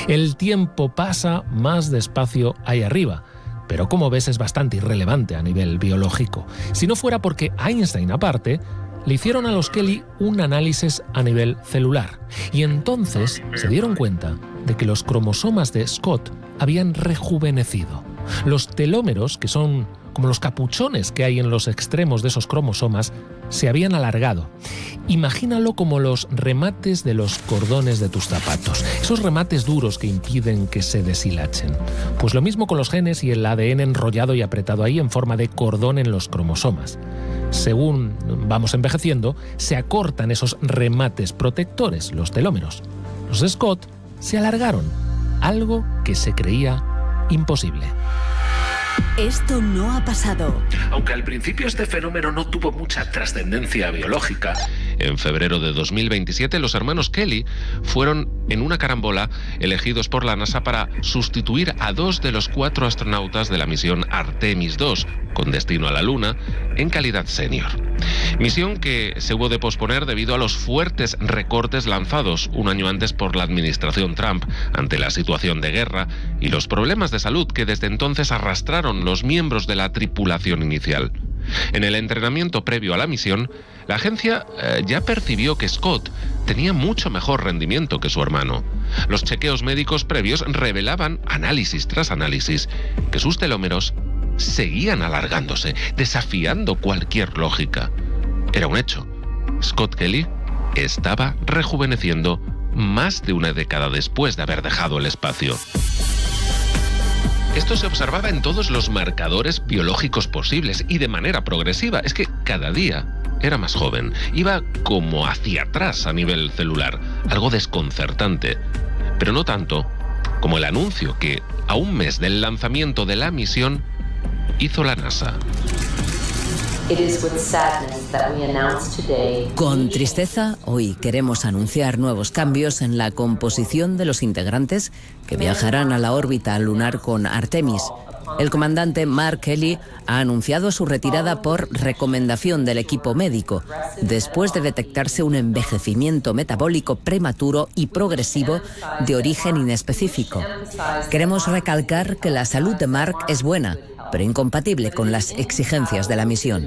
El tiempo pasa más despacio ahí arriba, pero como ves es bastante irrelevante a nivel biológico. Si no fuera porque Einstein, aparte, le hicieron a los Kelly un análisis a nivel celular. Y entonces se dieron cuenta de que los cromosomas de Scott habían rejuvenecido. Los telómeros, que son como los capuchones que hay en los extremos de esos cromosomas, se habían alargado. Imagínalo como los remates de los cordones de tus zapatos, esos remates duros que impiden que se deshilachen. Pues lo mismo con los genes y el ADN enrollado y apretado ahí en forma de cordón en los cromosomas. Según vamos envejeciendo, se acortan esos remates protectores, los telómeros. Los de Scott se alargaron, algo que se creía imposible. Esto no ha pasado. Aunque al principio este fenómeno no tuvo mucha trascendencia biológica, en febrero de 2027 los hermanos Kelly fueron en una carambola elegidos por la NASA para sustituir a 2 de los 4 astronautas de la misión Artemis II, con destino a la Luna, en calidad senior. Misión que se hubo de posponer debido a los fuertes recortes lanzados un año antes por la administración Trump ante la situación de guerra y los problemas de salud que desde entonces arrastraron los miembros de la tripulación inicial. En el entrenamiento previo a la misión, la agencia ya percibió que Scott tenía mucho mejor rendimiento que su hermano. Los chequeos médicos previos revelaban, análisis tras análisis, que sus telómeros seguían alargándose, desafiando cualquier lógica. Era un hecho. Scott Kelly estaba rejuveneciendo más de una década después de haber dejado el espacio. Esto se observaba en todos los marcadores biológicos posibles y de manera progresiva. Es que cada día era más joven. Iba como hacia atrás a nivel celular, algo desconcertante. Pero no tanto como el anuncio que, a un mes del lanzamiento de la misión, hizo la NASA. Con tristeza, hoy queremos anunciar nuevos cambios en la composición de los integrantes que viajarán a la órbita lunar con Artemis. El comandante Mark Kelly ha anunciado su retirada por recomendación del equipo médico, después de detectarse un envejecimiento metabólico prematuro y progresivo de origen inespecífico. Queremos recalcar que la salud de Mark es buena, pero incompatible con las exigencias de la misión.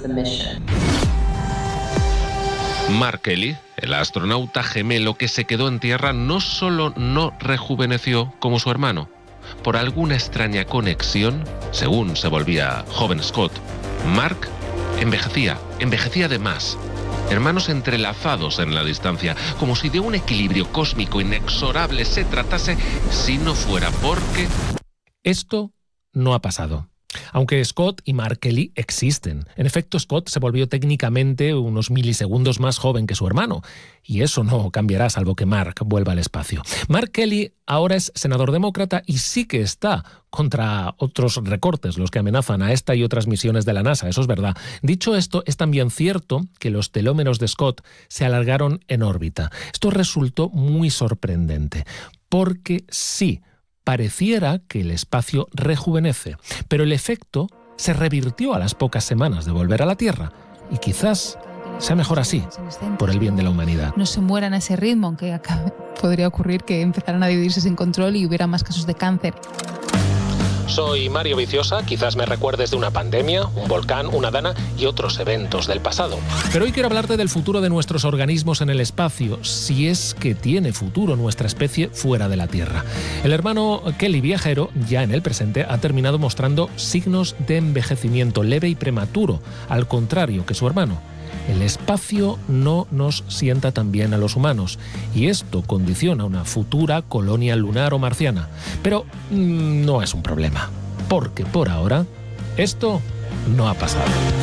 Mark Kelly, el astronauta gemelo que se quedó en tierra, no solo no rejuveneció como su hermano. Por alguna extraña conexión, según se volvía joven Scott, Mark envejecía de más. Hermanos entrelazados en la distancia, como si de un equilibrio cósmico inexorable se tratase, si no fuera porque... Esto no ha pasado. Aunque Scott y Mark Kelly existen. En efecto, Scott se volvió técnicamente unos milisegundos más joven que su hermano. Y eso no cambiará salvo que Mark vuelva al espacio. Mark Kelly ahora es senador demócrata y sí que está contra otros recortes, los que amenazan a esta y otras misiones de la NASA. Eso es verdad. Dicho esto, es también cierto que los telómeros de Scott se alargaron en órbita. Esto resultó muy sorprendente. Porque sí, pareciera que el espacio rejuvenece, pero el efecto se revirtió a las pocas semanas de volver a la Tierra y quizás sea mejor así, por el bien de la humanidad. No se mueran a ese ritmo, aunque podría ocurrir que empezaran a dividirse sin control y hubiera más casos de cáncer. Soy Mario Viciosa, quizás me recuerdes de una pandemia, un volcán, una dana y otros eventos del pasado. Pero hoy quiero hablarte del futuro de nuestros organismos en el espacio, si es que tiene futuro nuestra especie fuera de la Tierra. El hermano Kelly viajero, ya en el presente, ha terminado mostrando signos de envejecimiento leve y prematuro, al contrario que su hermano. El espacio no nos sienta tan bien a los humanos y esto condiciona una futura colonia lunar o marciana. Pero no es un problema, porque por ahora esto no ha pasado.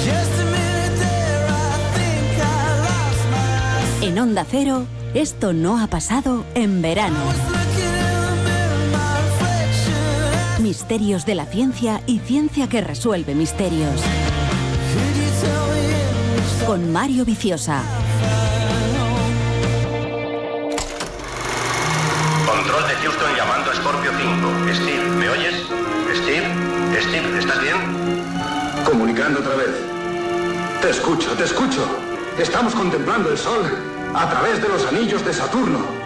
En Onda Cero, esto no ha pasado en verano. Misterios de la ciencia y ciencia que resuelve misterios. Con Mario Viciosa. Control de Houston llamando a Scorpio 5. Steve, ¿me oyes? Steve, ¿estás bien? Comunicando otra vez. Te escucho. Estamos contemplando el Sol a través de los anillos de Saturno.